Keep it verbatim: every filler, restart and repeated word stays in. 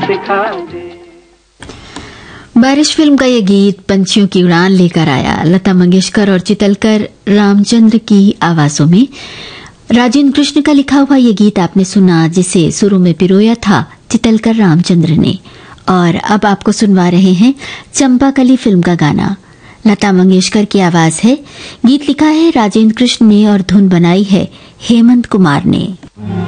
सिखा दे। बारिश फिल्म का ये गीत पंछियों की उड़ान लेकर आया। लता मंगेशकर और चितलकर रामचंद्र की आवाजों में राजेंद्र कृष्ण का लिखा हुआ ये गीत आपने सुना, जिसे सुरों में पिरोया था चितलकर रामचंद्र ने। और अब आपको सुनवा रहे हैं चंपाकली फिल्म का गाना। लता मंगेशकर की आवाज है, गीत लिखा है राजेंद्र कृष्ण ने और धुन बनाई है हेमंत कुमार ने।